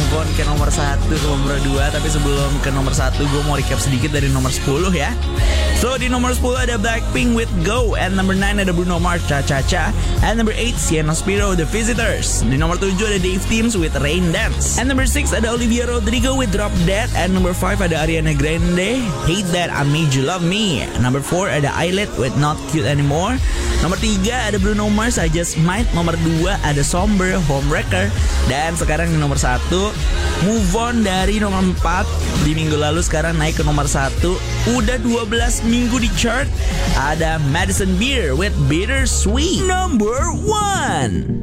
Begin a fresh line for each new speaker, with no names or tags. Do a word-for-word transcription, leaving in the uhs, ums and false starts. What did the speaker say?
move on ke nomor satu, ke nomor dua. Tapi sebelum ke nomor satu, gue mau recap sedikit dari nomor sepuluh ya. So di nomor sepuluh ada Blackpink with Go. And number nine ada Bruno Mars, Cha Cha Cha. And number eight Sienna Spiro, The Visitors. Di nomor tujuh ada Dave Teams with Rain Dance. And number six ada Olivia Rodrigo with Drop Dead. And number five ada Ariana Grande, Hate That I Made You Love Me. Number four ada Eyelet with Not Cute Anymore. Nomor tiga ada Bruno Mars, I Just Might. Nomor dua ada Somber, Homewrecker. Dan sekarang di nomor satu, move on dari nomor empat di minggu lalu, sekarang naik ke nomor satu. Udah dua belas minggu di chart. Ada Madison Beer with Bittersweet. Number one.